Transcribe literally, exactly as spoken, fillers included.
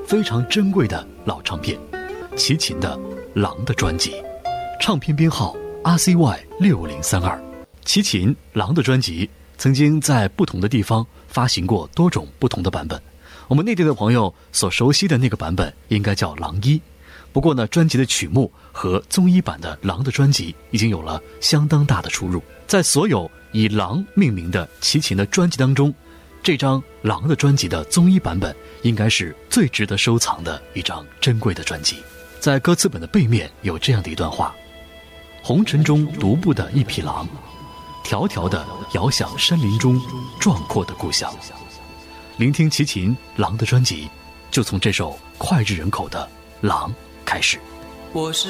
非常珍贵的老唱片，齐秦的《狼》的专辑，唱片编号 R C Y 六零三二。齐秦《狼》的专辑曾经在不同的地方发行过多种不同的版本，我们内地的朋友所熟悉的那个版本应该叫《狼一》。不过呢，专辑的曲目和综艺版的《狼》的专辑已经有了相当大的出入。在所有以《狼》命名的齐秦的专辑当中，这张《狼》的专辑的综艺版本应该是最值得收藏的一张珍贵的专辑。在歌词本的背面有这样的一段话：红尘中独步的一匹狼，迢迢地遥想山林中壮阔的故乡。聆听齐秦《狼》的专辑，就从这首脍炙人口的《狼》开始。 我是